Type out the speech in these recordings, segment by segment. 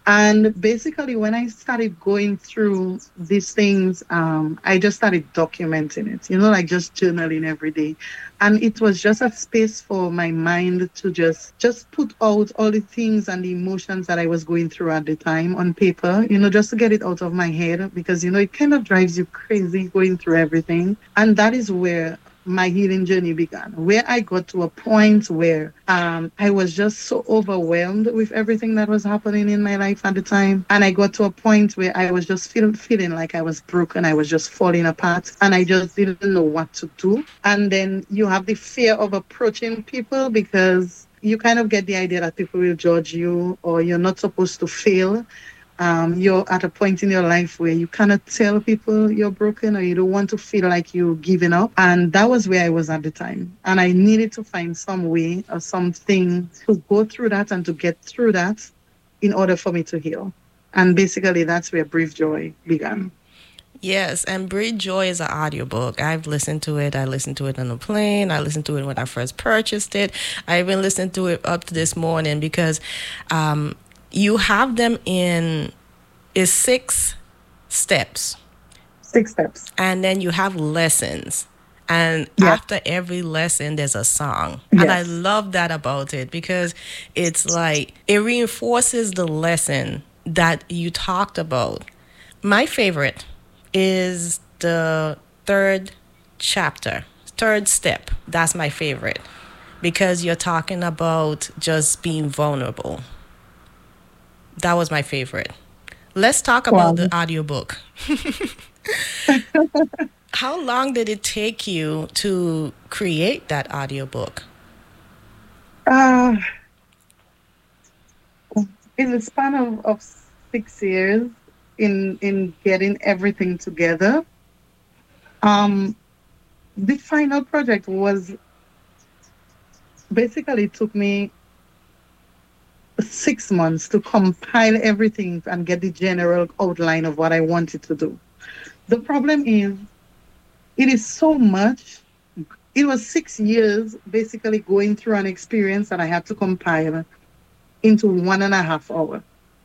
And basically, when I started going through these things, I just started documenting it, like just journaling every day. And it was just a space for my mind to just put out all the things and the emotions that I was going through at the time on paper, just to get it out of my head because, it kind of drives you crazy going through everything. And that is where my healing journey began, where I got to a point where I was just so overwhelmed with everything that was happening in my life at the time. And I got to a point where I was just feeling like I was broken. I was just falling apart and I just didn't know what to do. And then you have the fear of approaching people because you kind of get the idea that people will judge you or you're not supposed to fail. You're at a point in your life where you cannot tell people you're broken or you don't want to feel like you're giving up. And that was where I was at the time. And I needed to find some way or something to go through that and to get through that in order for me to heal. And basically, that's where Breathe Joy began. Yes, and Breathe Joy is an audiobook. I've listened to it. I listened to it on the plane. I listened to it when I first purchased it. I even listened to it up to this morning because you have them in is 6 steps. 6 steps. And then you have lessons. And after every lesson, there's a song. Yes. And I love that about it because it's like it reinforces the lesson that you talked about. My favorite is the 3rd chapter, 3rd step. That's my favorite because you're talking about just being vulnerable. That was my favorite. Let's talk about the audiobook. How long did it take you to create that audiobook? In the span of 6 years, in getting everything together, the final project was basically it took me 6 months to compile everything and get the general outline of what I wanted to do. The problem is, it is so much. It was 6 years basically going through an experience that I had to compile into 1.5 hours.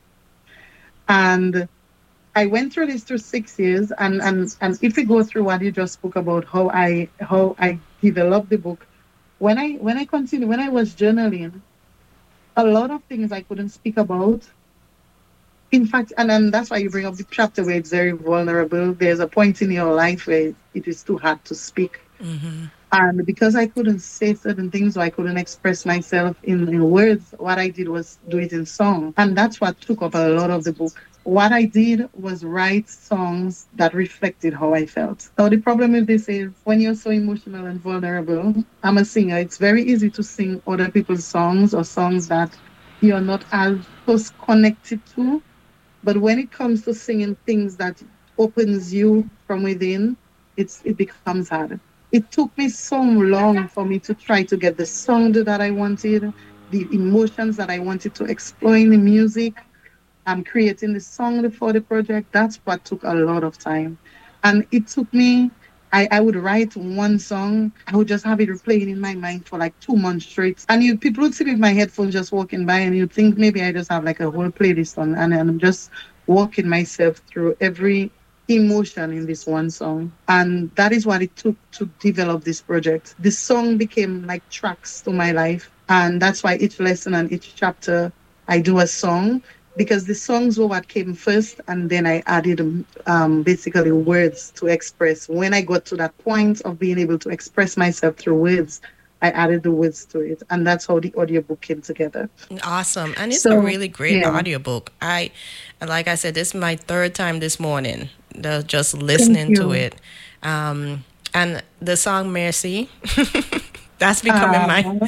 And I went through this through 6 years. And if we go through what you just spoke about, how I developed the book, when I was journaling, a lot of things I couldn't speak about. In fact, and then that's why you bring up the chapter where it's very vulnerable. There's a point in your life where it is too hard to speak. Mm-hmm. And because I couldn't say certain things or I couldn't express myself in words, what I did was do it in song. And that's what took up a lot of the book. What I did was write songs that reflected how I felt. Now, the problem with this is when you're so emotional and vulnerable, I'm a singer, it's very easy to sing other people's songs or songs that you're not as close connected to. But when it comes to singing things that opens you from within, it becomes hard. It took me so long for me to try to get the sound that I wanted, the emotions that I wanted to explore in the music. I'm creating the song for the project. That's what took a lot of time. And it took me, I would write one song, I would just have it replaying in my mind for like 2 months straight. And people would see me with my headphones just walking by and you'd think maybe I just have like a whole playlist on and I'm just walking myself through every emotion in this one song. And that is what it took to develop this project. This song became like tracks to my life. And that's why each lesson and each chapter I do a song, because the songs were what came first, and then I added basically words to express. When I got to that point of being able to express myself through words, I added the words to it, and that's how the audiobook came together. Awesome. And it's a really great audiobook. Like I said, this is my 3rd time this morning, just listening to it. And the song Merci, that's becoming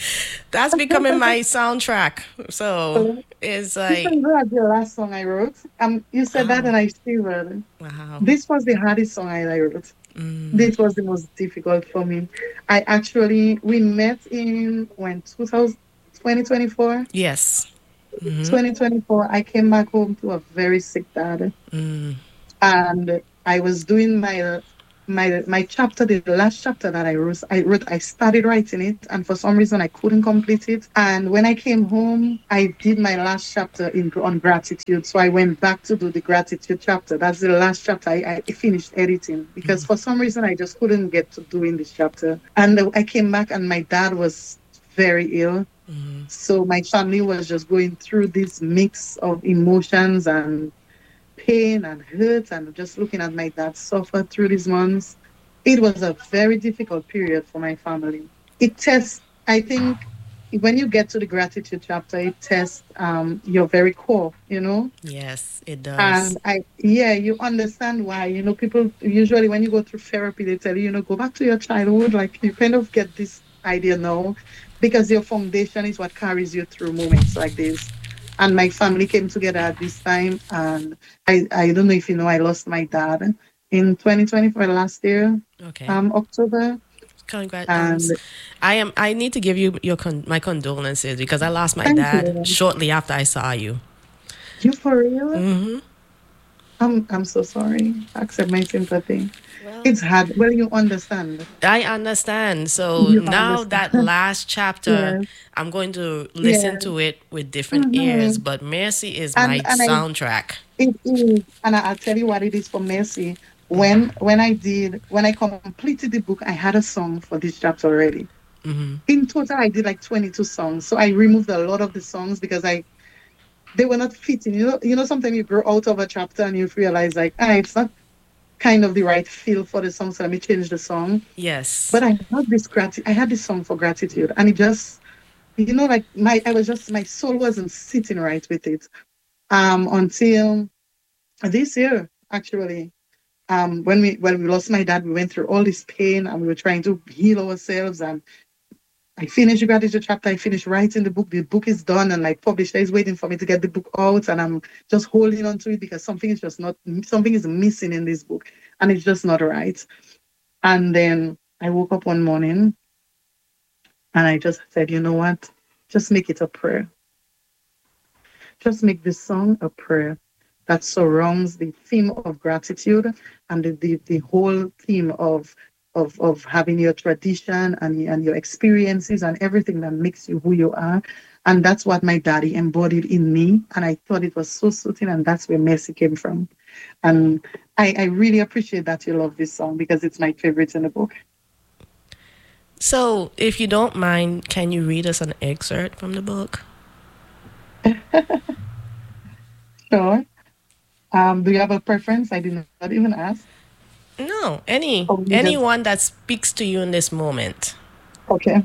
my soundtrack. So it's like, that's the last song I wrote. You said that and I shivered. Wow. This was the hardest song I wrote. This was the most difficult for me. We met in 2024. Yes. 2024, I came back home to a very sick dad. And I was doing my my chapter, the last chapter that I started writing it, and for some reason I couldn't complete it. And when I came home, I did my last chapter on gratitude. So I went back to do the gratitude chapter. That's the last chapter I finished editing, because for some reason I just couldn't get to doing this chapter. And I came back, and my dad was very ill. So my family was just going through this mix of emotions and pain and hurt, and just looking at my dad suffer through these months. It was a very difficult period for my family. It tests, I think, when you get to the gratitude chapter, it tests your very core, Yes, it does. And yeah, you understand why. People usually, when you go through therapy, they tell you, go back to your childhood. Like, you kind of get this idea now, because your foundation is what carries you through moments like this. And my family came together at this time. And I don't know if you know, I lost my dad in 2024, last year, Okay. October. Congrats. And I need to give you my condolences because I lost my thank dad you. shortly after I saw you. You for real? Hmm. I'm so sorry. Accept my sympathy. Well, It's hard. Well, you understand. I understand. So You now understand. that last chapter, Yes. I'm going to listen Yeah. to it with different ears. hmm But Mercy is And my and I soundtrack. it is, and I'll tell you what it is for Mercy. When I completed the book, I had a song for this chapter already. In total, I did like 22 songs. So I removed a lot of the songs because they were not fitting. Sometimes you grow out of a chapter and you realize, like, it's not kind of the right feel for the song, so let me change the song. But Yes. I had this song for gratitude, and it just, like, my soul wasn't sitting right with it. Until this year, actually. When we lost my dad, we went through all this pain, and we were trying to heal ourselves. And I finished the gratitude chapter. I finished writing the book. The book is done, and like, publisher is waiting for me to get the book out, and I'm just holding on to it because something is missing in this book, and it's just not right. And then I woke up one morning, and I just said, you know what? Just make it a prayer. Just make this song a prayer that surrounds the theme of gratitude, and the whole theme of having your tradition and your experiences and everything that makes you who you are. And that's what my daddy embodied in me. And I thought it was so soothing, and that's where Mercy came from. And I really appreciate that you love this song, because it's my favorite in the book. So, if you don't mind, can you read us an excerpt from the book? Sure. Do you have a preference? I did not even ask. No, Oh, you just anyone that speaks to you in this moment. okay.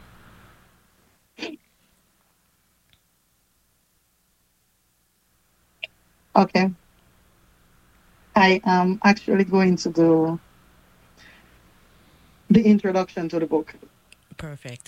Okay. I am actually going to do the introduction to the book. Perfect.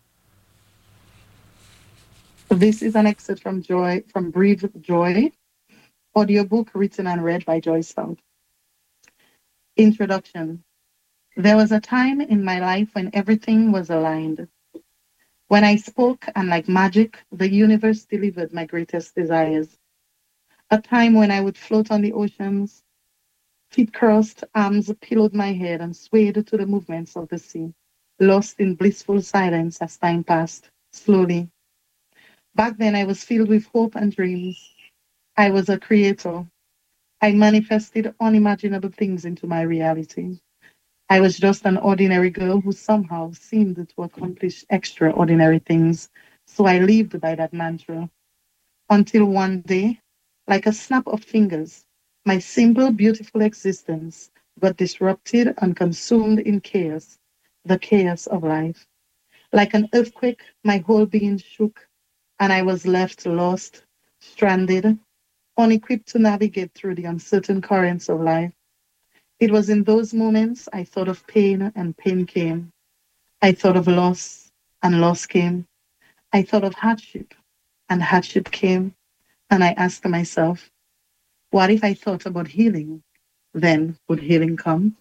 This is an excerpt from Breathe Joy, audiobook written and read by Joyce Stout. Introduction. There was a time in my life when everything was aligned. When I spoke, and like magic, the universe delivered my greatest desires. A time when I would float on the oceans, feet crossed, arms pillowed my head, and swayed to the movements of the sea, lost in blissful silence as time passed, slowly. Back then, I was filled with hope and dreams. I was a creator. I manifested unimaginable things into my reality. I was just an ordinary girl who somehow seemed to accomplish extraordinary things. So I lived by that mantra until one day, like a snap of fingers, my simple, beautiful existence got disrupted and consumed in chaos, the chaos of life. Like an earthquake, my whole being shook, and I was left lost, stranded, unequipped to navigate through the uncertain currents of life. It was in those moments I thought of pain, and pain came. I thought of loss, and loss came. I thought of hardship, and hardship came. And I asked myself, what if I thought about healing? Then would healing come?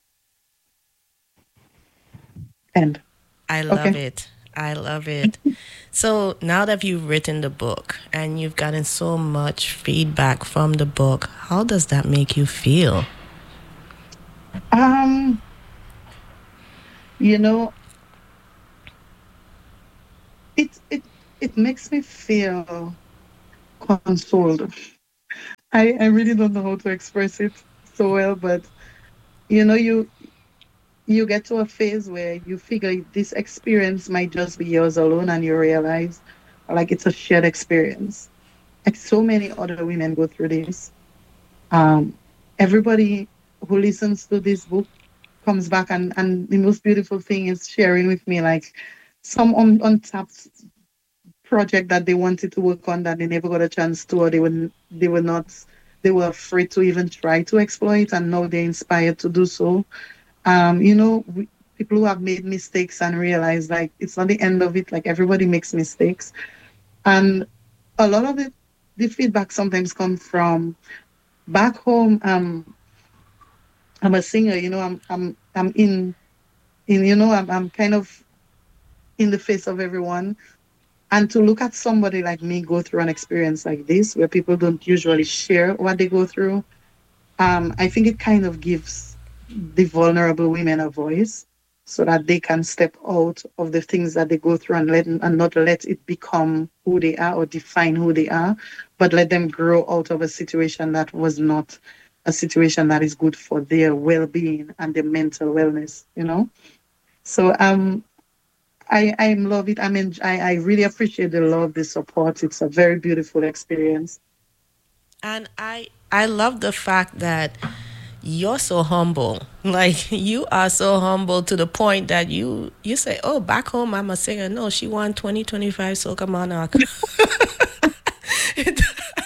And I love okay. it. I love it. So now that you've written the book and you've gotten so much feedback from the book, how does that make you feel? Um, You know, it it it makes me feel consoled. I really don't know how to express it so well, but you you get to a phase where you figure this experience might just be yours alone, and you realize like it's a shared experience. Like so many other women go through this. Um, Everybody who listens to this book comes back, and the most beautiful thing is sharing with me like some untapped project that they wanted to work on that they never got a chance to, or they were not they were afraid to even try to exploit, and now they're inspired to do so. People who have made mistakes and realize like it's not the end of it. Like everybody makes mistakes, and a lot of the feedback sometimes comes from back home. I'm a singer. I'm in. I'm kind of in the face of everyone. And to look at somebody like me go through an experience like this, where people don't usually share what they go through, I think it kind of gives the vulnerable women a voice so that they can step out of the things that they go through, and not let it become who they are or define who they are, but let them grow out of a situation that was not a situation that is good for their well-being and their mental wellness. So I love it. I really appreciate the love, the support. It's a very beautiful experience. And I love the fact that you're so humble. Like you are so humble to the point that you say, "Oh, back home I'm a singer." No, she won 2025 Soca Monarch. It-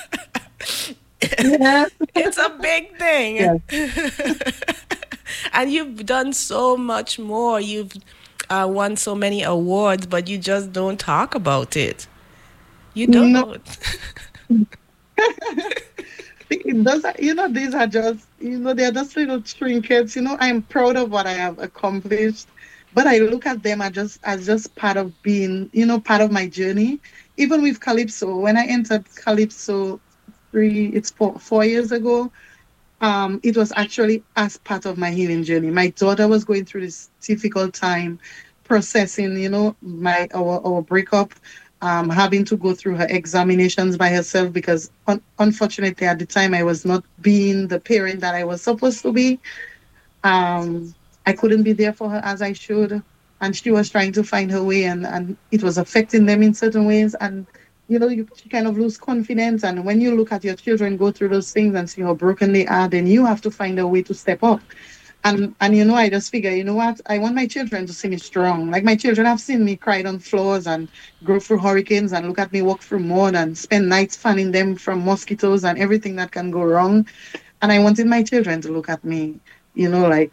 Yes, it's a big thing. yes. And you've done so much more. You've won so many awards, but you just don't talk about it. You No, don't. these are just, they're just little trinkets. I'm proud of what I have accomplished, but I look at them as just part of being, part of my journey. Even with Calypso, when I entered Calypso it's 4 years ago. It was actually as part of my healing journey. My daughter was going through this difficult time processing, my our breakup, having to go through her examinations by herself because unfortunately at the time I was not being the parent that I was supposed to be. I couldn't be there for her as I should, and she was trying to find her way, and it was affecting them in certain ways. And you kind of lose confidence. And when you look at your children go through those things and see how broken they are, then you have to find a way to step up. And I just figure, you know what? I want my children to see me strong. Like my children have seen me cry on floors and go through hurricanes and look at me walk through mud and spend nights fanning them from mosquitoes and everything that can go wrong. And I wanted my children to look at me, like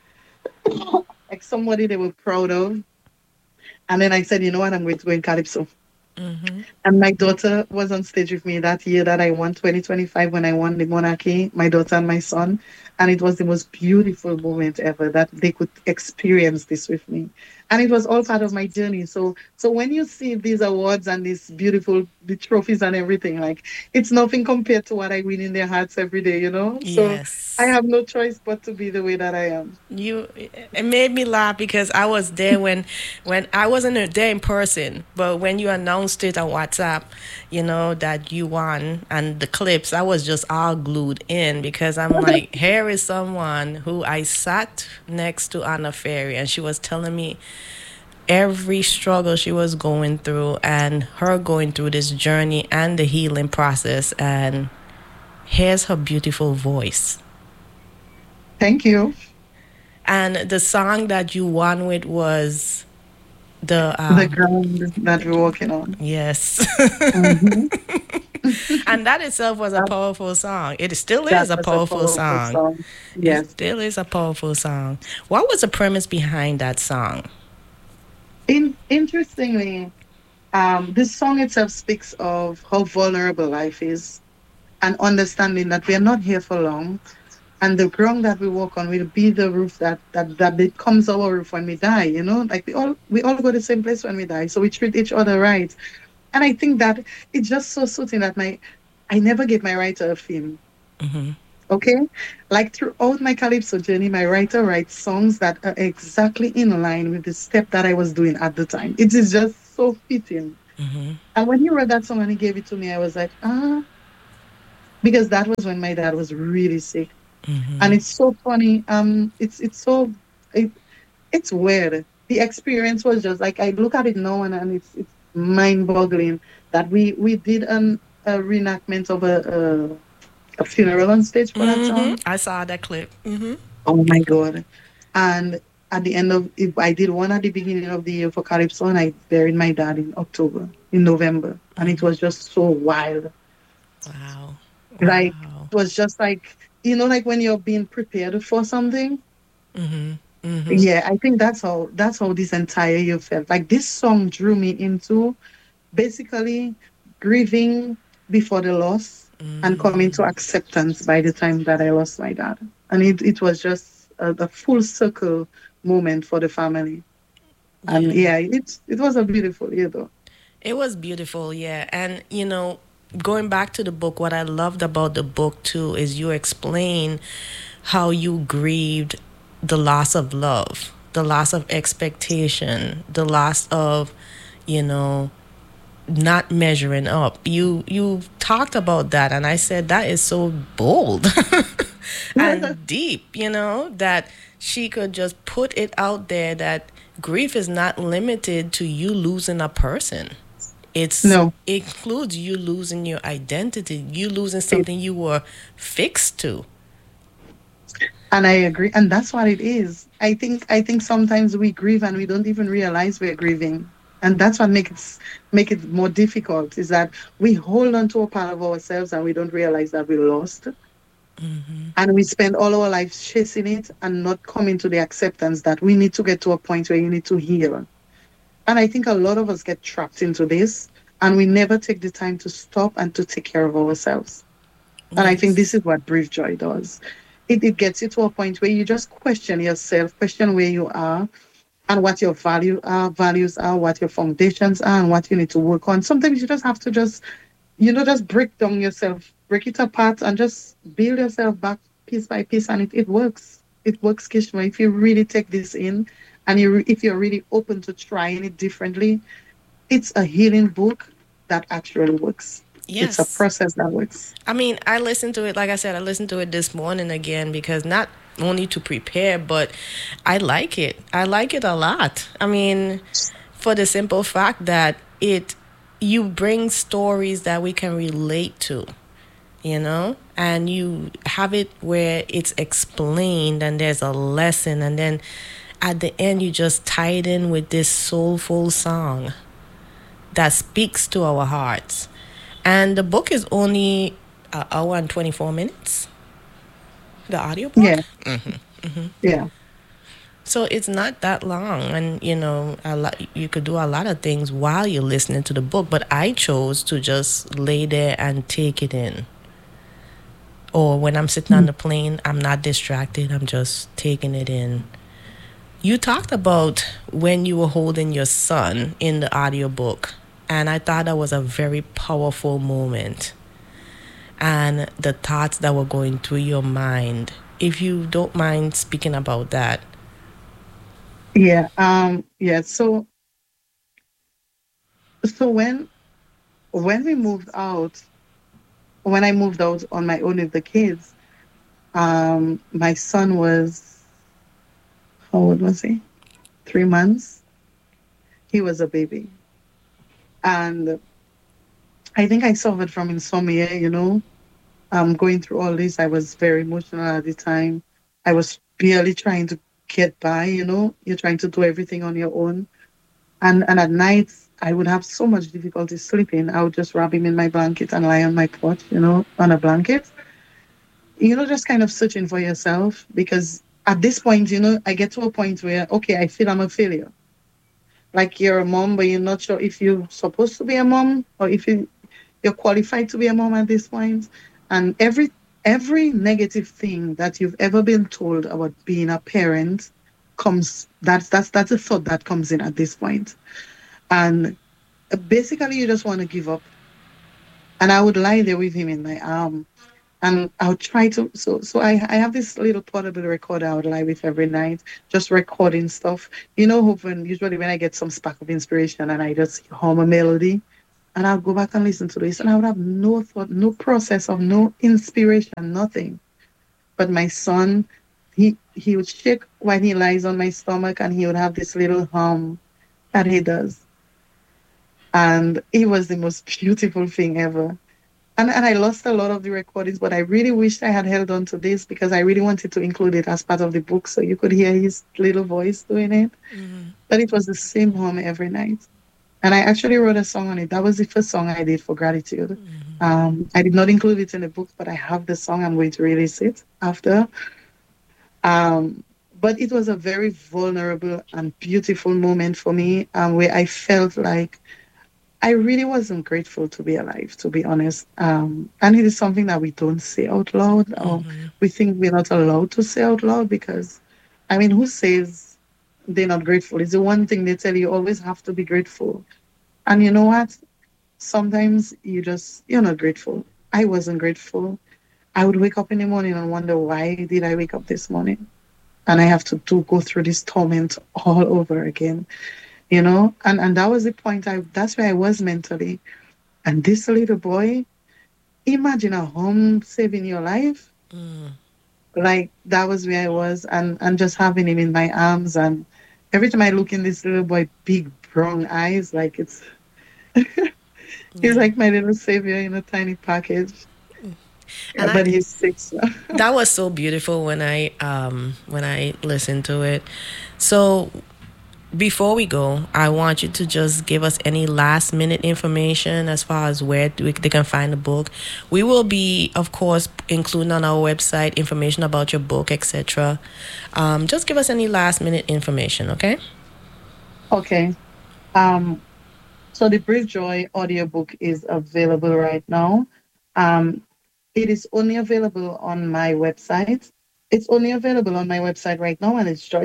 somebody they were proud of. And then I said, you know what, I'm going to go in Calypso. Hmm. And my daughter was on stage with me that year that I won 2025 when I won the Monarchy, my daughter and my son. And it was the most beautiful moment ever that they could experience this with me. And it was all part of my journey. So when you see these awards and these beautiful the trophies and everything, like it's nothing compared to what I win in their hearts every day. So I Yes. have no choice but to be the way that I am. You it made me laugh because I was there when I wasn't there in person, but when you announced it on WhatsApp, that you won and the clips, I was just all glued in because I'm like, here is someone who I sat next to on a ferry and she was telling me every struggle she was going through and her going through this journey and the healing process, and here's her beautiful voice. Thank you. And the song that you won with was the The ground that we're walking on. yes. Mhm. And that itself was a powerful song. It still That is a was a powerful powerful song. song. It Yes. still is a powerful song. What was the premise behind that song? Interestingly, this song itself speaks of how vulnerable life is and understanding that we are not here for long. And the ground that we walk on will be the roof that becomes our roof when we die. Like we all go the same place when we die. So we treat each other right. And I think that it's just so soothing that I never gave my writer a film. Okay. Like throughout my Calypso journey, my writer writes songs that are exactly in line with the step that I was doing at the time. It is just so fitting. And when he wrote that song and he gave it to me, I was like, because that was when my dad was really sick. And it's so funny. It, it's weird. The experience was just like I look at it now and it's mind boggling that we did a reenactment of a funeral on stage for that song. I saw that clip. Oh my God. And at the end of it, I did one at the beginning of the year for Calypso, and I buried my dad in November. And it was just so wild. Wow. Like, Wow. it was just like, like when you're being prepared for something. Yeah, I think that's how this entire year felt. Like this song drew me into basically grieving before the loss and coming to acceptance by the time that I lost my dad. And it was just a full circle moment for the family. And Yeah. yeah, it was a beautiful year though. It was beautiful, yeah. And, going back to the book, what I loved about the book too is you explain how you grieved the loss of love, the loss of expectation, the loss of, you know, not measuring up. You talked about that and I said that is so bold and deep, that she could just put it out there that grief is not limited to you losing a person. It's No, it includes you losing your identity, you losing it, something you were fixed to. and I agree. And that's what it is. I think sometimes we grieve and we don't even realize we're grieving. And that's what make it more difficult is that we hold on to a part of ourselves and we don't realize that we lost. And we spend all our lives chasing it and not coming to the acceptance that we need to get to a point where you need to heal. And I think a lot of us get trapped into this and we never take the time to stop and to take care of ourselves. And I think Yes. this is what Brief Joy does. It gets you to a point where you just question yourself, question where you are and what your values are, what your foundations are, and what you need to work on. Sometimes you just have to just break down yourself, break it apart, and just build yourself back piece by piece. And it works. It works, Kishma. If you really take this in, and if you're really open to trying it differently, it's a healing book that actually works. It's a Yes. process that works. I mean, I listened to it, like I said, I listened to it this morning again because not only to prepare, but I like it. I like it a lot. I mean, for the simple fact that you bring stories that we can relate to, and you have it where it's explained and there's a lesson, and then at the end you just tie it in with this soulful song that speaks to our hearts. And the book is only an hour and 24 minutes, the Yeah, audiobook. yeah, So it's not that long. And, you could do a lot of things while you're listening to the book. But I chose to just lay there and take it in. Or when I'm sitting on mm, the plane, I'm not distracted. I'm just taking it in. You talked about when you were holding your son in the audiobook. And I thought that was a very powerful moment. And the thoughts that were going through your mind. If you don't mind speaking about that. yeah. Yeah. So when we moved out, when I moved out on my own with the kids, my son was how old was he? 3 months. He was a baby, and I think I suffered from insomnia. Going through all this, I was very emotional at the time. I was barely trying to get by. You're trying to do everything on your own, and at night I would have so much difficulty sleeping. I would just wrap him in my blanket and lie on my porch, on a blanket. Just kind of searching for yourself because at this point, I get to a point where okay, I feel I'm a failure. Like you're a mom, but you're not sure if you're supposed to be a mom or if you're qualified to be a mom at this point. And every negative thing that you've ever been told about being a parent comes that's a thought that comes in at this point. And basically you just want to give up. And I would lie there with him in my arm And I'll try to, I have this little portable recorder I would lie with every night, just recording stuff. You know, usually when I get some spark of inspiration and I just hum a melody, and I'll go back and listen to this, and I would have no thought, no process of no inspiration, nothing. But my son, he would shake when he lies on my stomach, and he would have this little hum that he does. And it was the most beautiful thing ever. And I lost a lot of the recordings, but I really wished I had held on to this because I really wanted to include it as part of the book so you could hear his little voice doing it. Mm-hmm. But it was the same hum every night. And I actually wrote a song on it. That was the first song I did for gratitude. I did not include it in the book, but I have the song. I'm going to release it after. But it was a very vulnerable and beautiful moment for me, where I felt like I really wasn't grateful to be alive, to be honest. And it is something that we don't say out loud, or we think we're not allowed to say out loud because, I mean, who says they're not grateful? It's the one thing they tell you, always have to be grateful. And you know what? Sometimes you're not grateful. I wasn't grateful. I would wake up in the morning and wonder, why did I wake up this morning? And I have to go through this torment all over again, you know? And that was the point, that's where I was mentally. And this little boy, imagine a home saving your life. Like, that was where I was, and just having him in my arms. And every time I look in this little boy, big brown eyes, like he's like my little savior in a tiny package. And But he's 6. that was so beautiful when I listened to it. So before we go, I want you to just give us any last minute information as far as where they can find the book. We will be, of course, including on our website information about your book, etc. Just give us any last minute information, okay? Okay. So the Brave Joy audiobook is available right now. It is only available on my website. It's only available on my website right now, and it's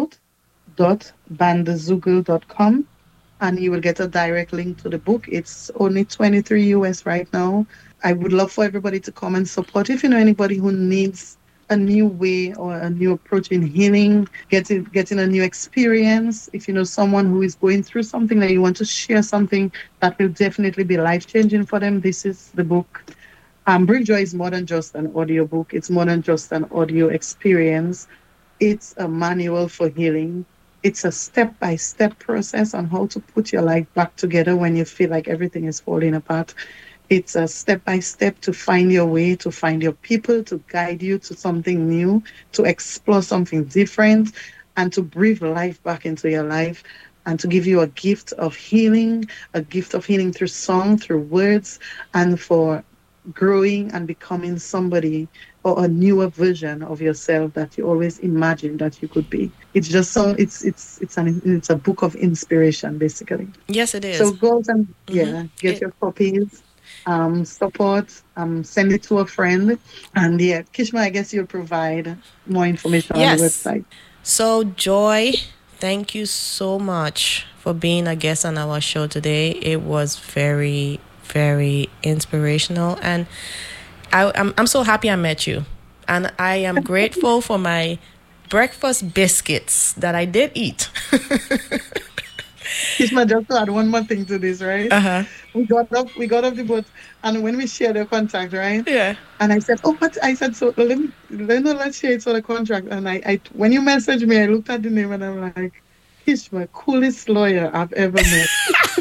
joystout.bandazoogle.com. And you will get a direct link to the book. It's only 23 US right now. I would love for everybody to come and support. If you know anybody who needs a new way or a new approach in healing, getting a new experience, if you know someone who is going through something that you want to share something that will definitely be life-changing for them, this is the book. Bring Joy is more than just an audio book. It's more than just an audio experience. It's a manual for healing. It's a step-by-step process on how to put your life back together when you feel like everything is falling apart. It's a step-by-step to find your way, to find your people, to guide you to something new, to explore something different, and to breathe life back into your life, and to give you a gift of healing through song, through words, and for growing and becoming somebody or a newer version of yourself that you always imagined that you could be. It's just so it's a book of inspiration, basically. Yes, it is. So go out and get your copies, support, send it to a friend, and Kishma, I guess you'll provide more information on the website. So Joy, thank you so much for being a guest on our show today. It was very, very inspirational, and I'm so happy I met you, and I am grateful for my breakfast biscuits that I did eat. Kishma, just to add one more thing to this, right? We got off the boat, and when we shared the contract, right? Yeah. And I said, so let's share it for the contract. And I when you messaged me, I looked at the name and I'm like, Kishma, coolest lawyer I've ever met.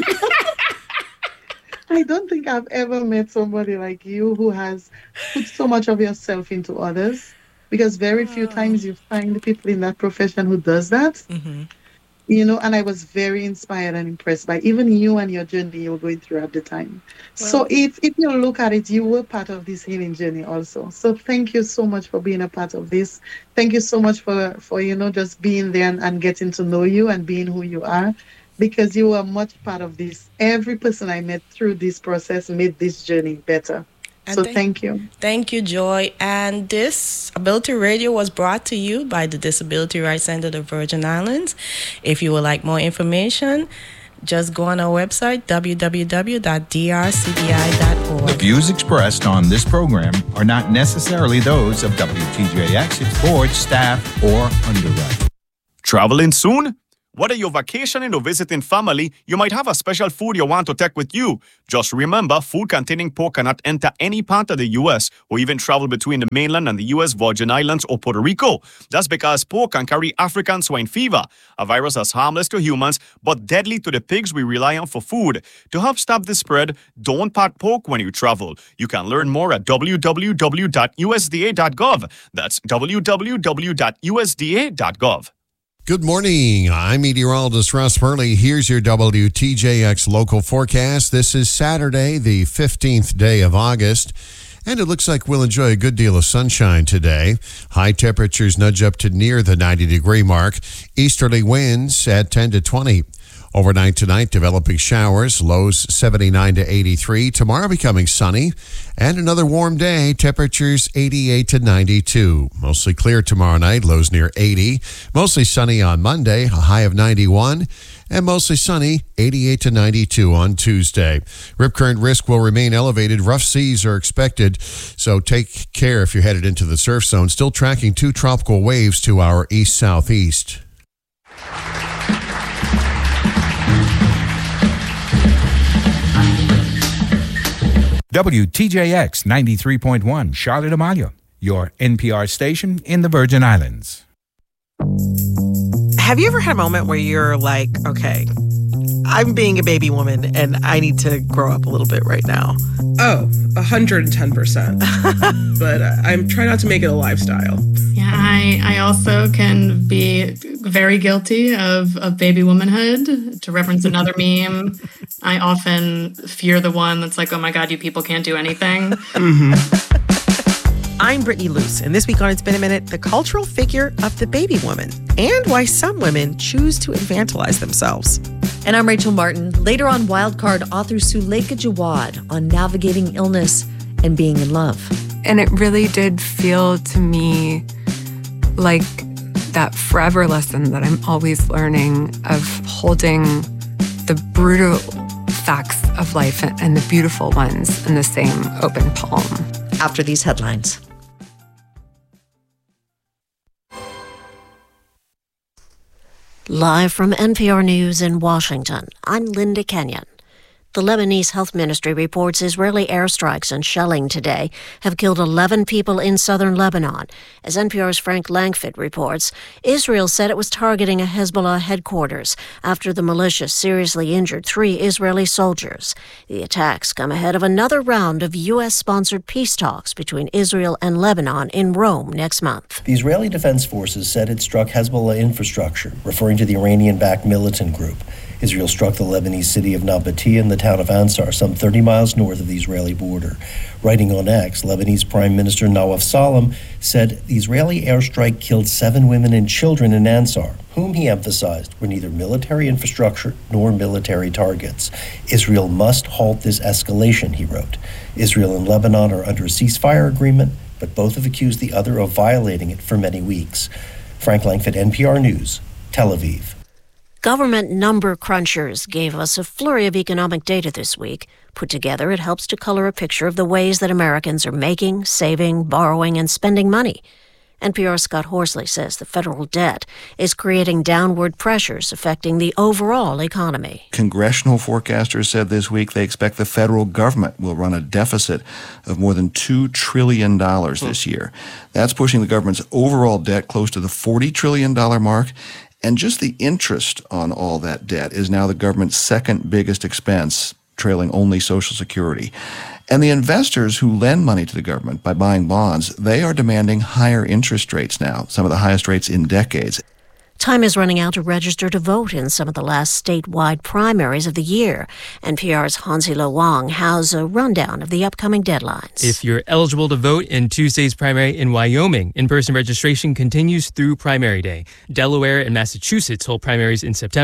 I don't think I've ever met somebody like you who has put so much of yourself into others, because very few times you find people in that profession who does that. You know, and I was very inspired and impressed by even you and your journey you were going through at the time. Well, so if you look at it, you were part of this healing journey also. So thank you so much for being a part of this. Thank you so much for just being there and getting to know you and being who you are, because you were much part of this. Every person I met through this process made this journey better. So thank you. Thank you, Joy. And this Ability Radio was brought to you by the Disability Rights Center of the Virgin Islands. If you would like more information, just go on our website, www.drcbi.org. The views expressed on this program are not necessarily those of WTJX, its board, staff, or underwriters. Traveling soon? Whether you're vacationing or visiting family, you might have a special food you want to take with you. Just remember, food containing pork cannot enter any part of the U.S. or even travel between the mainland and the U.S. Virgin Islands or Puerto Rico. That's because pork can carry African swine fever, a virus that's harmless to humans but deadly to the pigs we rely on for food. To help stop the spread, don't pack pork when you travel. You can learn more at www.usda.gov. That's www.usda.gov. Good morning. I'm meteorologist Russ Burley. Here's your WTJX local forecast. This is Saturday, the 15th day of August, and it looks like we'll enjoy a good deal of sunshine today. High temperatures nudge up to near the 90-degree mark. Easterly winds at 10 to 20. Overnight tonight, developing showers, lows 79 to 83. Tomorrow becoming sunny, and another warm day, temperatures 88 to 92. Mostly clear tomorrow night, lows near 80. Mostly sunny on Monday, a high of 91. And mostly sunny, 88 to 92 on Tuesday. Rip current risk will remain elevated. Rough seas are expected, so take care if you're headed into the surf zone. Still tracking 2 tropical waves to our east-southeast. WTJX 93.1, Charlotte Amalia, your NPR station in the Virgin Islands. Have you ever had a moment where you're like, okay, I'm being a baby woman and I need to grow up a little bit right now? Oh, 110%. But I'm trying not to make it a lifestyle. Yeah, I also can be very guilty of baby womanhood. To reference another meme, I often fear the one that's like, oh my God, you people can't do anything. I'm Brittany Luce, and this week on It's Been a Minute, the cultural figure of the baby woman and why some women choose to infantilize themselves. And I'm Rachel Martin. Later on, Wildcard author Suleika Jawad on navigating illness and being in love. And it really did feel to me like that forever lesson that I'm always learning of holding the brutal facts of life and the beautiful ones in the same open palm. After these headlines. Live from NPR News in Washington, I'm Linda Kenyon. The Lebanese Health Ministry reports Israeli airstrikes and shelling today have killed 11 people in southern Lebanon. As NPR's Frank Langford reports, Israel said it was targeting a Hezbollah headquarters after the militia seriously injured 3 Israeli soldiers. The attacks come ahead of another round of U.S.-sponsored peace talks between Israel and Lebanon in Rome next month. The Israeli Defense Forces said it struck Hezbollah infrastructure, referring to the Iranian-backed militant group. Israel struck the Lebanese city of Nabatea and the town of Ansar, some 30 miles north of the Israeli border. Writing on X, Lebanese Prime Minister Nawaf Salam said the Israeli airstrike killed 7 women and children in Ansar, whom he emphasized were neither military infrastructure nor military targets. Israel must halt this escalation, he wrote. Israel and Lebanon are under a ceasefire agreement, but both have accused the other of violating it for many weeks. Frank Langford, NPR News, Tel Aviv. Government number crunchers gave us a flurry of economic data this week. Put together, it helps to color a picture of the ways that Americans are making, saving, borrowing, and spending money. NPR's Scott Horsley says the federal debt is creating downward pressures affecting the overall economy. Congressional forecasters said this week they expect the federal government will run a deficit of more than $2 trillion this year. That's pushing the government's overall debt close to the $40 trillion mark. And just the interest on all that debt is now the government's second biggest expense, trailing only Social Security. And the investors who lend money to the government by buying bonds, they are demanding higher interest rates now, some of the highest rates in decades. Time is running out to register to vote in some of the last statewide primaries of the year. NPR's Hansilo Wang has a rundown of the upcoming deadlines. If you're eligible to vote in Tuesday's primary in Wyoming, in-person registration continues through primary day. Delaware and Massachusetts hold primaries in September.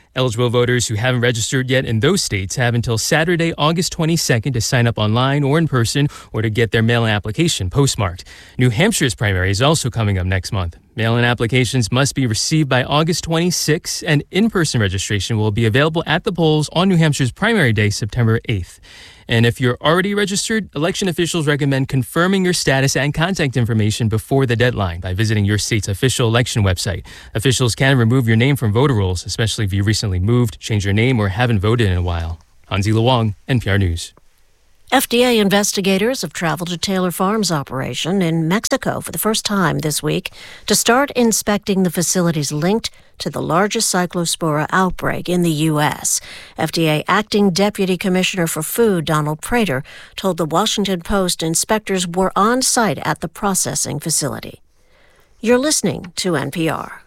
Eligible voters who haven't registered yet in those states have until Saturday, August 22nd to sign up online or in person or to get their mail-in application postmarked. New Hampshire's primary is also coming up next month. Mail-in applications must be received by August 26th, and in-person registration will be available at the polls on New Hampshire's primary day, September 8th. And if you're already registered, election officials recommend confirming your status and contact information before the deadline by visiting your state's official election website. Officials can remove your name from voter rolls, especially if you recently moved, changed your name, or haven't voted in a while. Hansi Luong, NPR News. FDA investigators have traveled to Taylor Farms' operation in Mexico for the first time this week to start inspecting the facilities linked to the largest cyclospora outbreak in the U.S. FDA Acting Deputy Commissioner for Food, Donald Prater, told the Washington Post inspectors were on site at the processing facility. You're listening to NPR.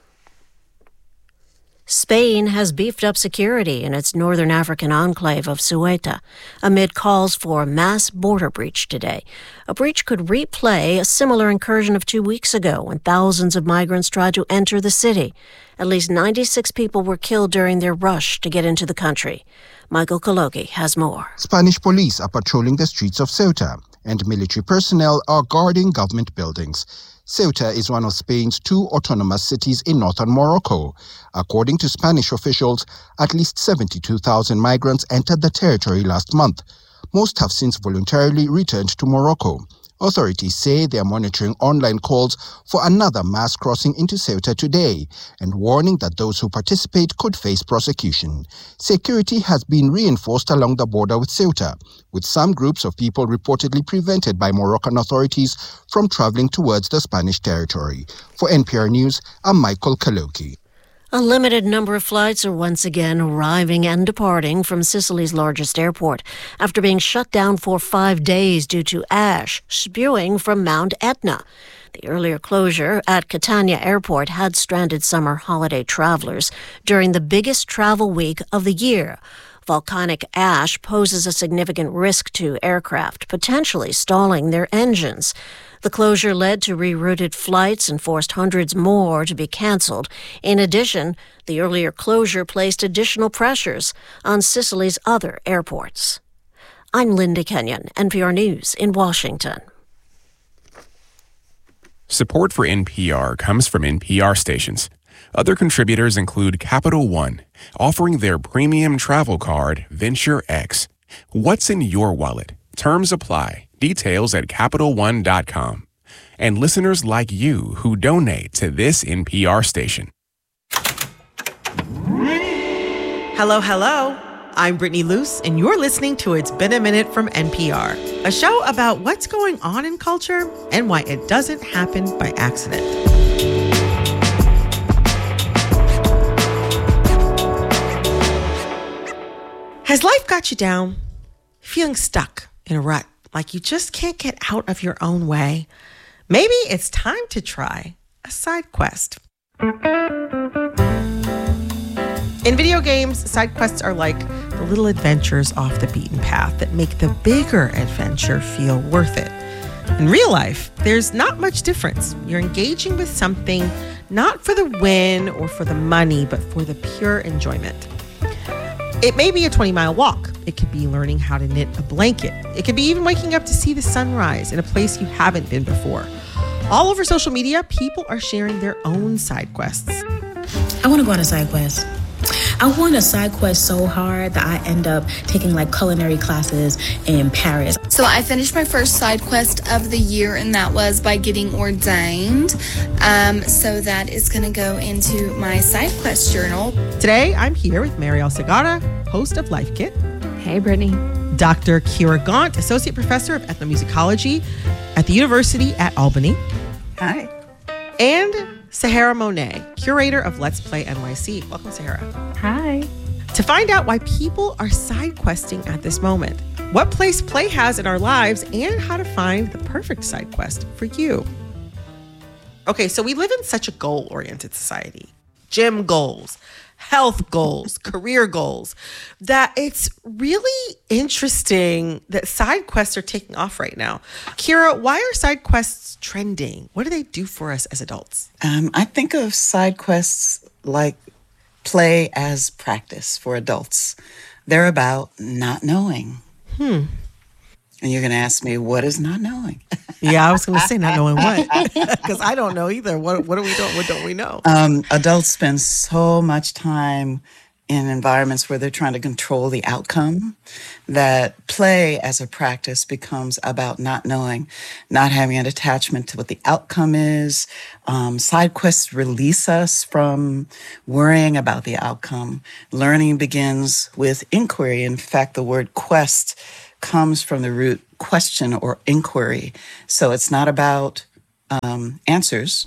Spain has beefed up security in its northern African enclave of Ceuta amid calls for a mass border breach today. A breach could replay a similar incursion of 2 weeks ago when thousands of migrants tried to enter the city. At least 96 people were killed during their rush to get into the country. Michael Koloki has more. Spanish police are patrolling the streets of Ceuta, and military personnel are guarding government buildings. Ceuta is one of Spain's 2 autonomous cities in northern Morocco. According to Spanish officials, at least 72,000 migrants entered the territory last month. Most have since voluntarily returned to Morocco. Authorities say they are monitoring online calls for another mass crossing into Ceuta today and warning that those who participate could face prosecution. Security has been reinforced along the border with Ceuta, with some groups of people reportedly prevented by Moroccan authorities from traveling towards the Spanish territory. For NPR News, I'm Michael Kaloki. A limited number of flights are once again arriving and departing from Sicily's largest airport after being shut down for 5 days due to ash spewing from Mount Etna. The earlier closure at Catania Airport had stranded summer holiday travelers during the biggest travel week of the year. Volcanic ash poses a significant risk to aircraft, potentially stalling their engines. The closure led to rerouted flights and forced hundreds more to be canceled. In addition, the earlier closure placed additional pressures on Sicily's other airports. I'm Linda Kenyon, NPR News in Washington. Support for NPR comes from NPR stations. Other contributors include Capital One, offering their premium travel card, Venture X. What's in your wallet? Terms apply. Details at CapitalOne.com. And listeners like you who donate to this NPR station. Hello, hello. I'm Brittany Luce, and you're listening to It's Been a Minute from NPR, a show about what's going on in culture and why it doesn't happen by accident. Has life got you down? Feeling stuck in a rut, like you just can't get out of your own way? Maybe it's time to try a side quest. In video games, side quests are like the little adventures off the beaten path that make the bigger adventure feel worth it. In real life, there's not much difference. You're engaging with something not for the win or for the money, but for the pure enjoyment. It may be a 20-mile walk. It could be learning how to knit a blanket. It could be even waking up to see the sunrise in a place you haven't been before. All over social media, people are sharing their own side quests. I want to go on a side quest. I want a side quest so hard that I end up taking like culinary classes in Paris. So I finished my first side quest of the year, and that was by getting ordained. So that is going to go into my side quest journal. Today, I'm here with Mariel Segara, host of Life Kit. Hey, Brittany. Dr. Kira Gaunt, Associate Professor of Ethnomusicology at the University at Albany. Hi. And Sahara Monet, Curator of Let's Play NYC. Welcome, Sahara. Hi. To find out why people are side questing at this moment, what place play has in our lives, and how to find the perfect side quest for you. Okay, so we live in such a goal-oriented society. Gym goals, health goals, career goals, that it's really interesting that side quests are taking off right now. Kira, why are side quests trending? What do they do for us as adults? I think of side quests like play as practice for adults. They're about not knowing. And you're going to ask me, what is not knowing? Yeah, I was going to say not knowing what, because I don't know either. What are we doing? What don't we know? Adults spend so much time in environments where they're trying to control the outcome that play as a practice becomes about not knowing, not having an attachment to what the outcome is. Side quests release us from worrying about the outcome. Learning begins with inquiry. In fact, the word quest comes from the root question or inquiry. So it's not about answers.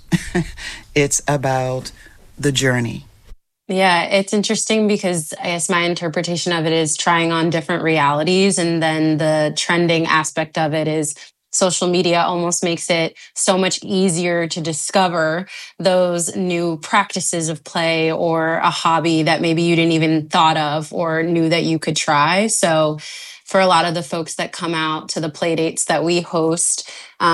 It's about the journey. Yeah, it's interesting because I guess my interpretation of it is trying on different realities. And then the trending aspect of it is social media almost makes it so much easier to discover those new practices of play or a hobby that maybe you didn't even thought of or knew that you could try. So for a lot of the folks that come out to the play dates that we host,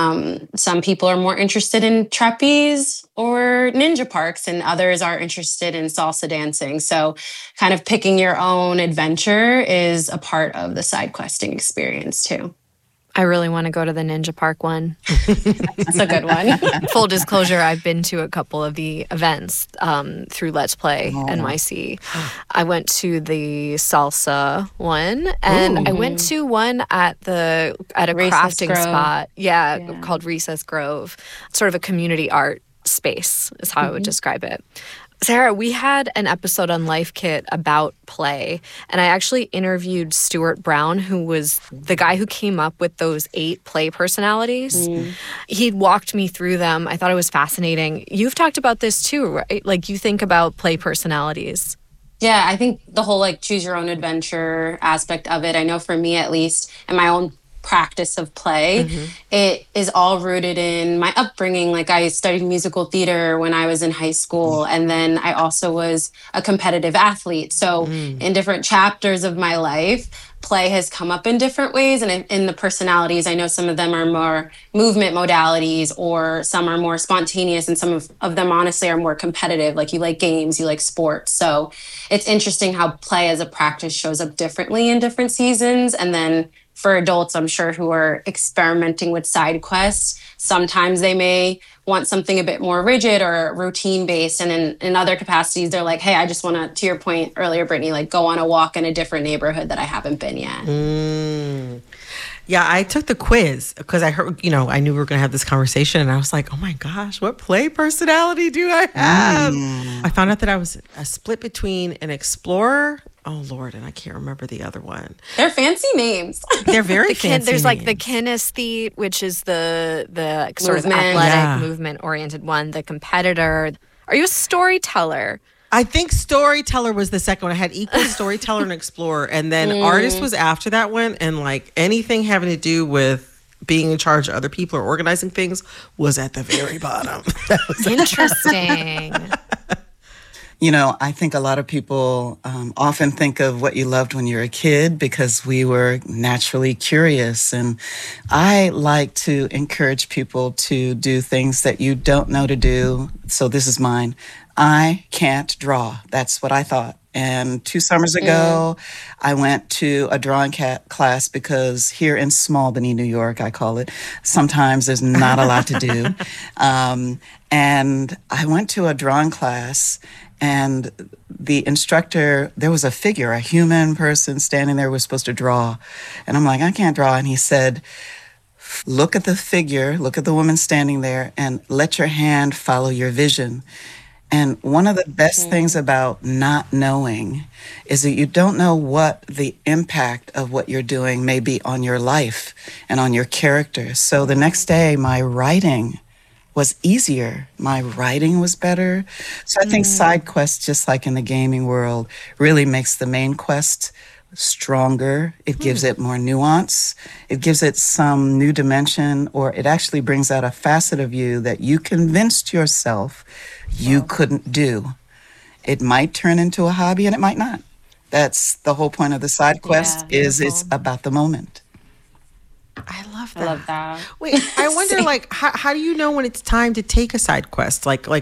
some people are more interested in trapeze or ninja parks, and others are interested in salsa dancing. So kind of picking your own adventure is a part of the side questing experience too. I really want to go to the Ninja Park one. That's a good one. Full disclosure, I've been to a couple of the events through Let's Play NYC. I went to the salsa one, and I went to one at a crafting Grove. spot. Yeah, called Recess Grove. Sort of a community art space is how I would describe it. Sarah, we had an episode on Life Kit about play, and I actually interviewed Stuart Brown, who was the guy who came up with those 8 play personalities. He'd walked me through them. I thought it was fascinating. You've talked about this too, right? Like, you think about play personalities. Yeah, I think the whole choose your own adventure aspect of it, I know for me at least, and my own practice of play, it is all rooted in my upbringing. Like, I studied musical theater when I was in high school, and then I also was a competitive athlete. So in different chapters of my life, play has come up in different ways. And in the personalities, I know some of them are more movement modalities, or some are more spontaneous, and some of them honestly are more competitive. Like, you like games, you like sports. So it's interesting how play as a practice shows up differently in different seasons. And then for adults, I'm sure, who are experimenting with side quests, sometimes they may want something a bit more rigid or routine based. And in other capacities, they're like, hey, I just want to your point earlier, Brittany, go on a walk in a different neighborhood that I haven't been yet. Yeah, I took the quiz because I heard, I knew we were going to have this conversation, and I was like, oh my gosh, what play personality do I have? I found out that I was a split between an explorer. Oh Lord, and I can't remember the other one. They're fancy names. They're very fancy. There's names. the kinesthete, which is the sort of Movement. athletic, movement-oriented one. The competitor. Are you a storyteller? I think storyteller was the second one. I had equal storyteller and explorer, and then artist was after that one. And anything having to do with being in charge of other people or organizing things was at the very bottom. Interesting. I think a lot of people often think of what you loved when you were a kid because we were naturally curious. And I like to encourage people to do things that you don't know to do. So this is mine. I can't draw. That's what I thought. And 2 summers ago, I went to a drawing class because here in Smallbany, New York, I call it, sometimes there's not a lot to do. And I went to a drawing class, and the instructor, there was a figure, a human person standing there, was supposed to draw. And I'm like, I can't draw. And he said, look at the figure, look at the woman standing there, and let your hand follow your vision. And one of the best things about not knowing is that you don't know what the impact of what you're doing may be on your life and on your character. So the next day, my writing was easier. My writing was better. So I think side quests, just like in the gaming world, really makes the main quest stronger. It gives it more nuance. It gives it some new dimension, or it actually brings out a facet of you that you convinced yourself you couldn't do. It might turn into a hobby and it might not. That's the whole point of the side quest, is it's about the moment. I love that. I love that. Wait, I wonder, how do you know when it's time to take a side quest?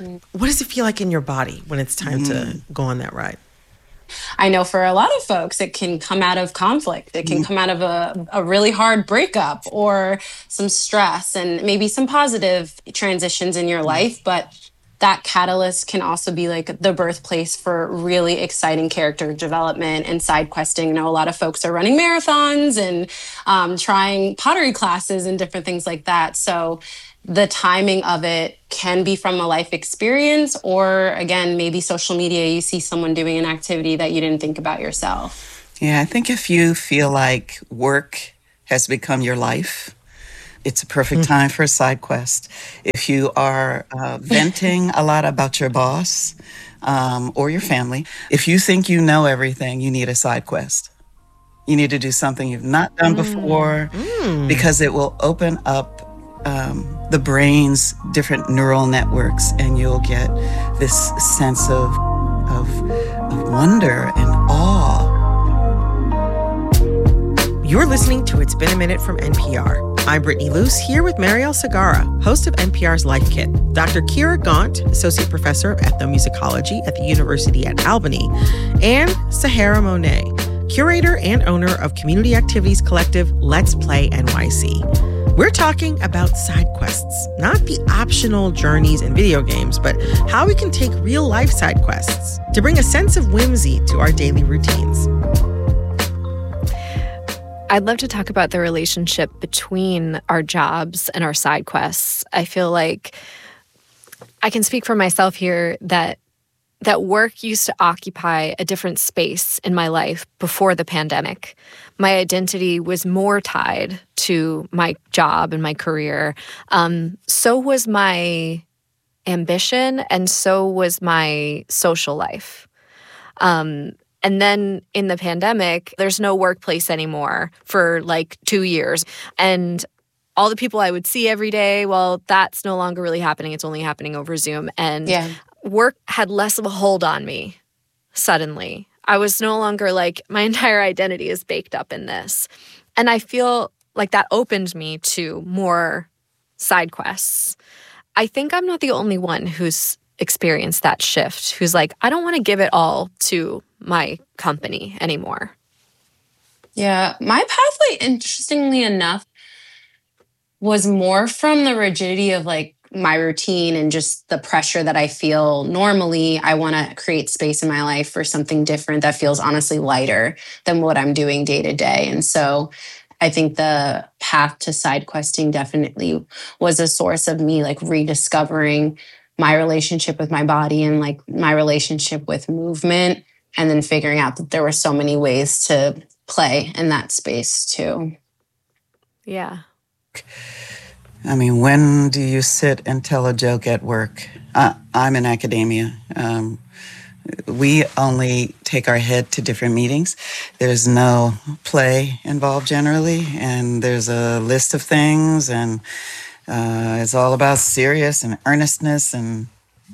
What does it feel like in your body when it's time to go on that ride? I know for a lot of folks, it can come out of conflict. It can come out of a really hard breakup or some stress and maybe some positive transitions in your life. But that catalyst can also be like the birthplace for really exciting character development and side questing. I know a lot of folks are running marathons and trying pottery classes and different things like that. So the timing of it can be from a life experience, or again, maybe social media, you see someone doing an activity that you didn't think about yourself. Yeah, I think if you feel like work has become your life, it's a perfect time for a side quest. If you are venting a lot about your boss or your family, if you think you know everything, you need a side quest. You need to do something you've not done before because it will open up the brain's different neural networks, and you'll get this sense of wonder and awe. You're listening to It's Been a Minute from NPR. I'm Brittany Luce, here with Marielle Segarra, host of NPR's Life Kit, Dr. Kira Gaunt, Associate Professor of Ethnomusicology at the University at Albany, and Sahara Monet, Curator and owner of community activities collective Let's Play NYC. We're talking about side quests, not the optional journeys in video games, but how we can take real life side quests to bring a sense of whimsy to our daily routines. I'd love to talk about the relationship between our jobs and our side quests. I feel like I can speak for myself here that work used to occupy a different space in my life before the pandemic. My identity was more tied to my job and my career. So was my ambition, and so was my social life. And then in the pandemic, there's no workplace anymore for like 2 years. And all the people I would see every day, well, that's no longer really happening. It's only happening over Zoom. And work had less of a hold on me suddenly. I was no longer like, my entire identity is baked up in this. And I feel like that opened me to more side quests. I think I'm not the only one who's experienced that shift, who's like, I don't want to give it all to my company anymore. Yeah, my pathway, interestingly enough, was more from the rigidity of like my routine and just the pressure that I feel normally. I want to create space in my life for something different that feels honestly lighter than what I'm doing day to day. And so I think the path to side questing definitely was a source of me like rediscovering my relationship with my body and like my relationship with movement, and then figuring out that there were so many ways to play in that space too. Yeah. I mean, when do you sit and tell a joke at work? I'm in academia. We only take our head to different meetings. There's no play involved generally, and there's a list of things, and it's all about serious and earnestness, and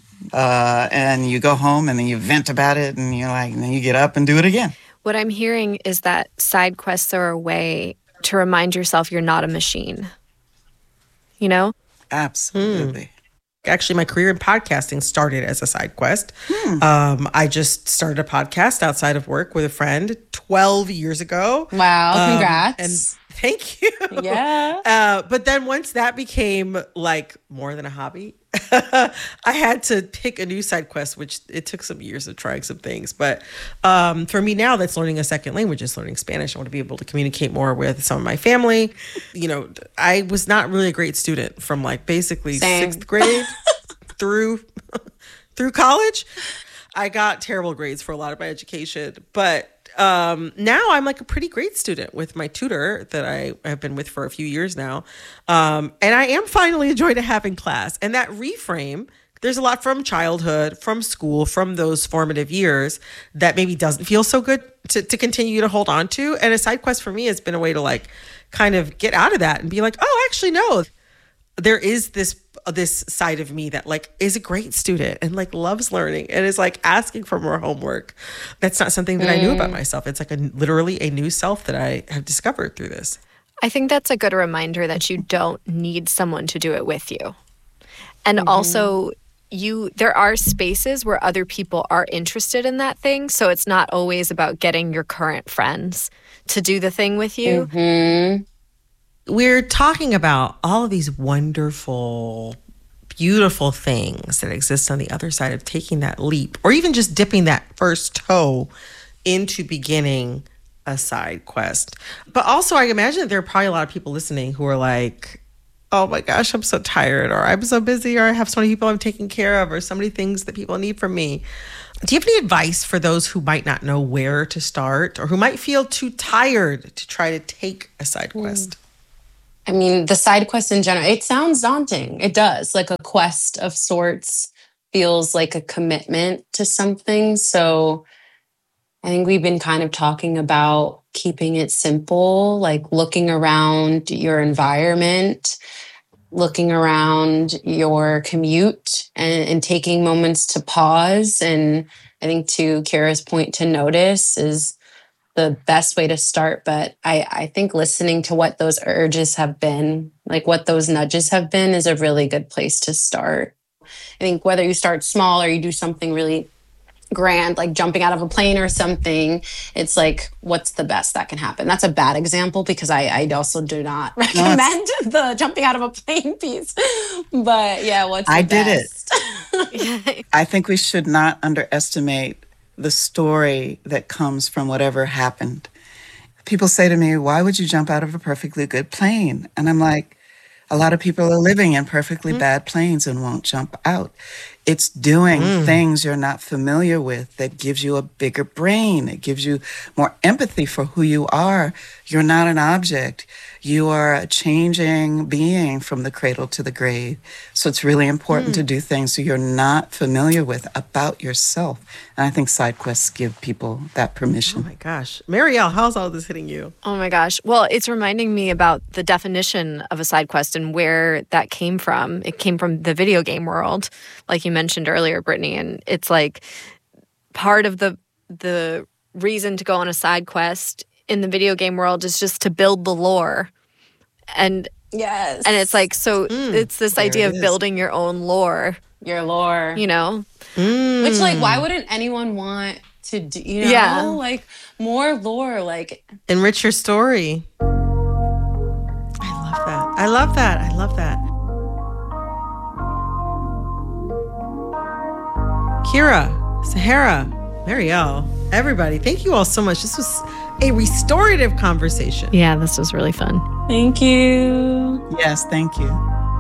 you go home and then you vent about it, and you're like, and then you get up and do it again. What I'm hearing is that side quests are a way to remind yourself you're not a machine. You know? Absolutely. Actually, my career in podcasting started as a side quest. I just started a podcast outside of work with a friend 12 years ago. Wow, congrats. And thank you. Yeah. But then once that became like more than a hobby, I had to pick a new side quest, which it took some years of trying some things. But for me now, that's learning a second language, is learning Spanish. I want to be able to communicate more with some of my family. You know, I was not really a great student from like basically sixth grade through college. I got terrible grades for a lot of my education, but now I'm like a pretty great student with my tutor that I have been with for a few years now. And I am finally enjoying having class. And that reframe, there's a lot from childhood, from school, from those formative years that maybe doesn't feel so good to continue to hold on to. And a side quest for me has been a way to like kind of get out of that and be like, oh, actually, no, there is this side of me that like is a great student and like loves learning and is like asking for more homework. That's not something that I knew about myself. It's like literally a new self that I have discovered through this. I think that's a good reminder that you don't need someone to do it with you. And also, there are spaces where other people are interested in that thing. So it's not always about getting your current friends to do the thing with you. Mm-hmm. We're talking about all of these wonderful, beautiful things that exist on the other side of taking that leap, or even just dipping that first toe into beginning a side quest. But also, I imagine that there are probably a lot of people listening who are like, oh my gosh, I'm so tired, or I'm so busy, or I have so many people I'm taking care of, or so many things that people need from me. Do you have any advice for those who might not know where to start, or who might feel too tired to try to take a side quest? I mean, the side quest in general, it sounds daunting. It does. Like a quest of sorts feels like a commitment to something. So I think we've been kind of talking about keeping it simple, like looking around your environment, looking around your commute, and taking moments to pause. And I think to Kira's point, to notice is the best way to start. But I think listening to what those urges have been, like what those nudges have been, is a really good place to start. I think whether you start small or you do something really grand, like jumping out of a plane or something, it's like, what's the best that can happen? That's a bad example because I also do not recommend the jumping out of a plane piece. But yeah, what's the best? It. I think we should not underestimate the story that comes from whatever happened. People say to me, why would you jump out of a perfectly good plane? And I'm like, a lot of people are living in perfectly bad planes and won't jump out. It's doing things you're not familiar with that gives you a bigger brain. It gives you more empathy for who you are. You're not an object. You are a changing being from the cradle to the grave. So it's really important to do things you're not familiar with about yourself. And I think side quests give people that permission. Oh my gosh. Marielle, how's all this hitting you? Oh my gosh. Well, it's reminding me about the definition of a side quest and where that came from. It came from the video game world, like you mentioned earlier, Brittany. And it's like part of the reason to go on a side quest in the video game world is just to build the lore. And yes. And it's like, so it's this idea of building your own lore. Your lore. You know? Which, like, why wouldn't anyone want to do, you know? Yeah. Like, more lore, like. Enrich your story. I love that. I love that. I love that. Kira, Sahara, Marielle, everybody, thank you all so much. This was a restorative conversation. Yeah, this was really fun. Thank you. Yes, thank you.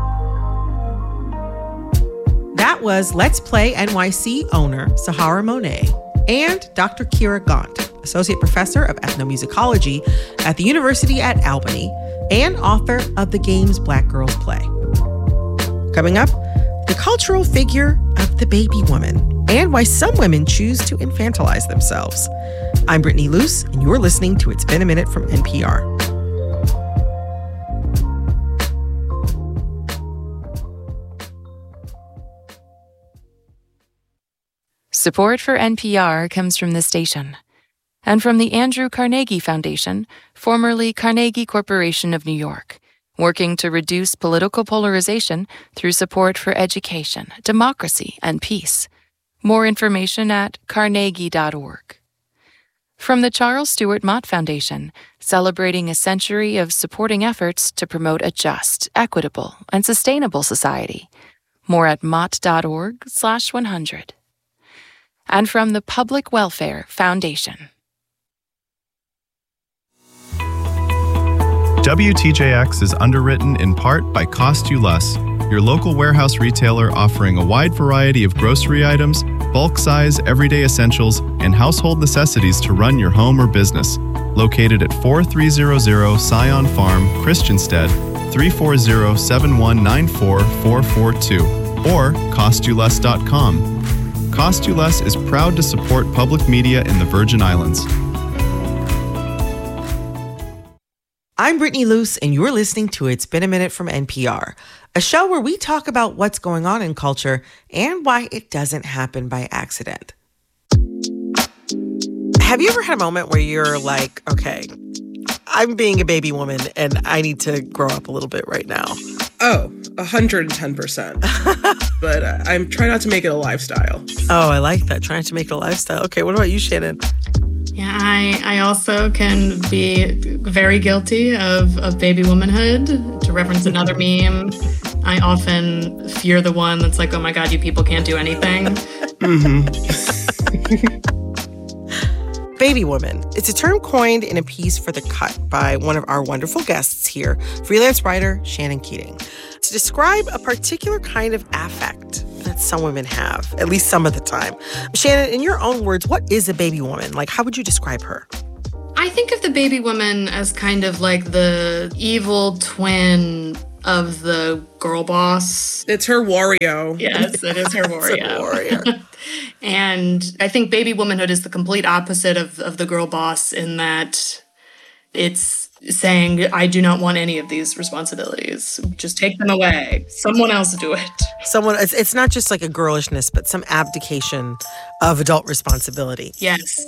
That was Let's Play NYC owner Sahara Monet and Dr. Kira Gaunt, Associate Professor of Ethnomusicology at the University at Albany and author of the games Black Girls Play. Coming up, the cultural figure of the baby woman and why some women choose to infantilize themselves. I'm Brittany Luce, and you're listening to It's Been a Minute from NPR. Support for NPR comes from the station and from the Andrew Carnegie Foundation, formerly Carnegie Corporation of New York, working to reduce political polarization through support for education, democracy, and peace. More information at carnegie.org. From the Charles Stewart Mott Foundation, celebrating a century of supporting efforts to promote a just, equitable, and sustainable society. More at mott.org/100. And from the Public Welfare Foundation. WTJX is underwritten in part by Cost You Less, your local warehouse retailer offering a wide variety of grocery items, bulk size, everyday essentials, and household necessities to run your home or business. Located at 4300 Scion Farm, Christiansted, 340-7194442, or CostYouLess.com. Cost You Less is proud to support public media in the Virgin Islands. I'm Brittany Luce, and you're listening to It's Been a Minute from NPR, a show where we talk about what's going on in culture and why it doesn't happen by accident. Have you ever had a moment where you're like, okay, I'm being a baby woman and I need to grow up a little bit right now? Oh, 110%. But I'm trying not to make it a lifestyle. Oh, I like that. Trying to make it a lifestyle. Okay, what about you, Shannon? Yeah, I also can be very guilty of baby womanhood. To reference another meme, I often fear the one that's like, oh my God, you people can't do anything. Baby woman. It's a term coined in a piece for The Cut by one of our wonderful guests here, freelance writer Shannon Keating, to describe a particular kind of affect that some women have, at least some of the time. Shannon, in your own words, what is a baby woman? Like, how would you describe her? I think of the baby woman as kind of like the evil twin of the girl boss. It's her Wario. Yes, it is her Wario. It's her warrior. And I think baby womanhood is the complete opposite of the girl boss in that it's saying, I do not want any of these responsibilities. Just take them away. Someone else do it. It's not just like a girlishness, but some abdication of adult responsibility. Yes.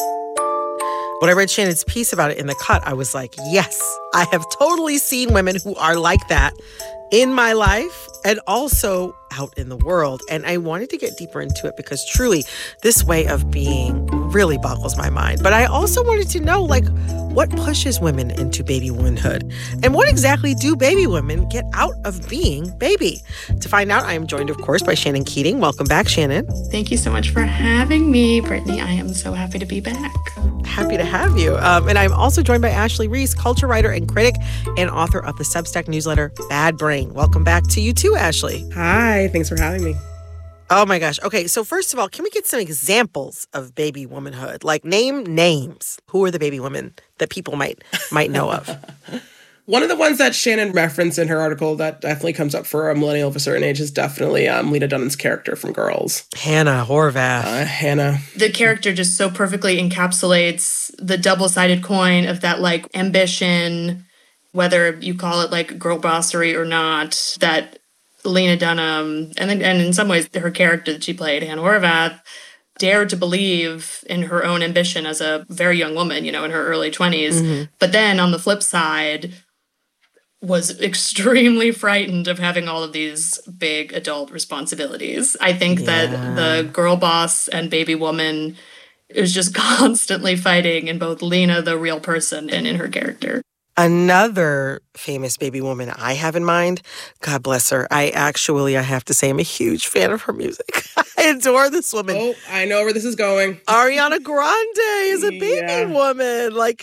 When I read Shannon's piece about it in The Cut, I was like, yes, I have totally seen women who are like that in my life and also out in the world. And I wanted to get deeper into it because truly this way of being really boggles my mind. But I also wanted to know, like, what pushes women into baby womanhood? And what exactly do baby women get out of being baby? To find out, I am joined, of course, by Shannon Keating. Welcome back, Shannon. Thank you so much for having me, Brittany. I am so happy to be back. Happy to have you. And I'm also joined by Ashley Reese, culture writer and critic and author of the Substack newsletter, Bad Brain. Welcome back to you too, Ashley. Hi, thanks for having me. Oh my gosh. Okay, so first of all, can we get some examples of baby womanhood? Like, name names. Who are the baby women that people might know of? One of the ones that Shannon referenced in her article that definitely comes up for a millennial of a certain age is definitely Lena Dunham's character from Girls. Hannah Horvath. Hannah. The character just so perfectly encapsulates the double-sided coin of that, like, ambition, whether you call it, like, girl bossery or not, that Lena Dunham, and in some ways her character that she played, Hannah Horvath, dared to believe in her own ambition as a very young woman, in her early 20s. Mm-hmm. But then on the flip side, was extremely frightened of having all of these big adult responsibilities. I think that the girl boss and baby woman is just constantly fighting in both Lena, the real person, and in her character. Another famous baby woman I have in mind, God bless her. I have to say, I'm a huge fan of her music. I adore this woman. Oh, I know where this is going. Ariana Grande is a baby woman. Like,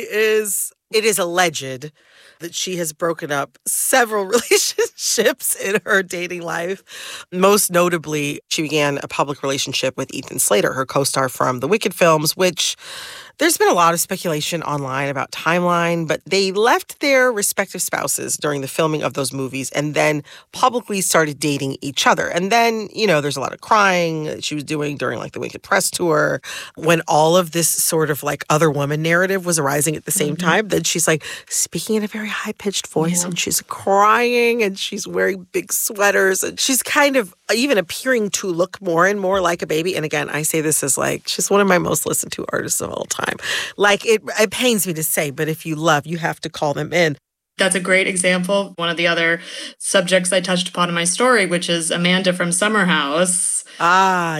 it is alleged that she has broken up several relationships in her dating life. Most notably, she began a public relationship with Ethan Slater, her co-star from the Wicked films, which there's been a lot of speculation online about timeline, but they left their respective spouses during the filming of those movies and then publicly started dating each other. And then, there's a lot of crying that she was doing during like the Wicked press tour. When all of this sort of like other woman narrative was arising at the same time, then she's like speaking in a very high-pitched voice and she's crying and she's wearing big sweaters and she's kind of even appearing to look more and more like a baby. And again, I say this as like, she's one of my most listened to artists of all time. Like, it pains me to say, but if you love, you have to call them in. That's a great example. One of the other subjects I touched upon in my story, which is Amanda from Summer House. Ah,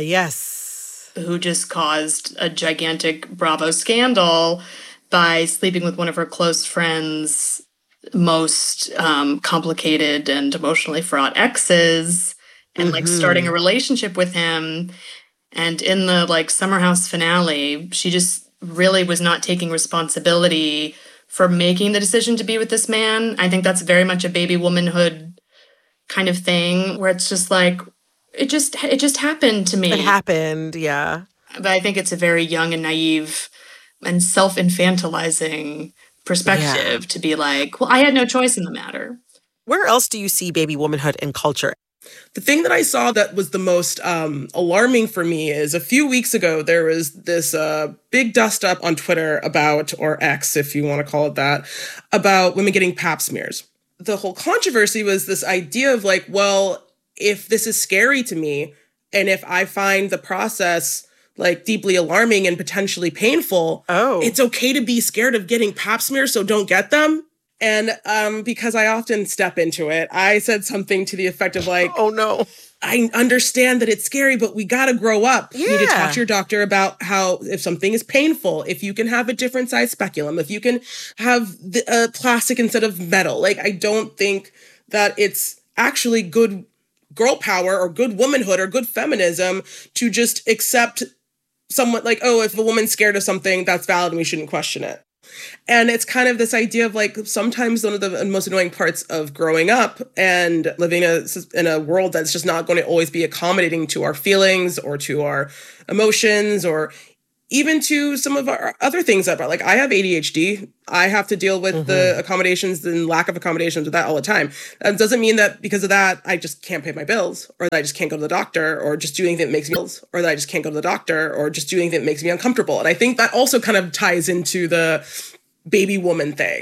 yes. Who just caused a gigantic Bravo scandal by sleeping with one of her close friends' most complicated and emotionally fraught exes and like starting a relationship with him. And in the like Summer House finale, she just really was not taking responsibility for making the decision to be with this man. I think that's very much a baby womanhood kind of thing where it's just like, it just happened to me. It happened, yeah. But I think it's a very young and naive and self-infantilizing perspective to be like, well, I had no choice in the matter. Where else do you see baby womanhood in culture? The thing that I saw that was the most alarming for me is a few weeks ago, there was this big dust up on Twitter about, or X if you want to call it that, about women getting pap smears. The whole controversy was this idea of like, well, if this is scary to me, and if I find the process like deeply alarming and potentially painful, it's okay to be scared of getting pap smears, so don't get them. And because I often step into it, I said something to the effect of like, oh no, I understand that it's scary, but we got to grow up. You need to talk to your doctor about how, if something is painful, if you can have a different size speculum, if you can have plastic instead of metal. Like, I don't think that it's actually good girl power or good womanhood or good feminism to just accept someone like, oh, if a woman's scared of something, that's valid and we shouldn't question it. And it's kind of this idea of like, sometimes one of the most annoying parts of growing up and living in a world that's just not going to always be accommodating to our feelings or to our emotions or even to some of our other things about, like, I have ADHD. I have to deal with the accommodations and lack of accommodations with that all the time. That doesn't mean that because of that, I just can't pay my bills or that I just can't go to the doctor or just do anything that makes me ill or that I just can't go to the doctor or just do anything that makes me uncomfortable. And I think that also kind of ties into the baby woman thing.